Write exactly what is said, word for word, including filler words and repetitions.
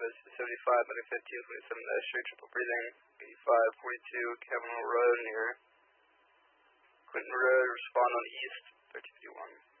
seventy-five, medic fifteen, twenty-seven, straight triple breathing, eighty-five, forty-two, Camino Road near Clinton Road, respond on east, thirteen fifty-one.